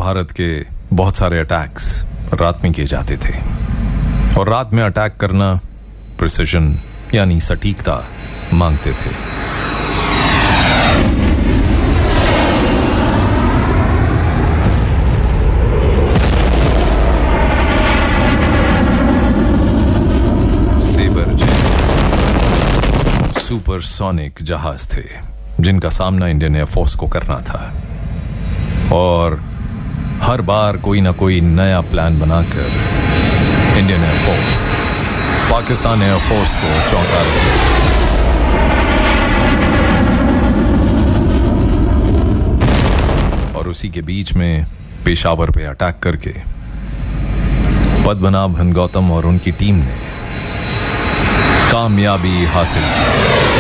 भारत के बहुत सारे अटैक्स रात में किए जाते थे और रात में अटैक करना प्रिसिजन यानी सटीकता मांगते थे। सेबर जेट सुपरसोनिक जहाज थे जिनका सामना इंडियन एयरफोर्स को करना था और हर बार कोई ना कोई नया प्लान बनाकर इंडियन एयरफोर्स पाकिस्तान एयरफोर्स को चौंका रही थी। और उसी के बीच में पेशावर पे अटैक करके पद्मनाभन गौतम और उनकी टीम ने कामयाबी हासिल की।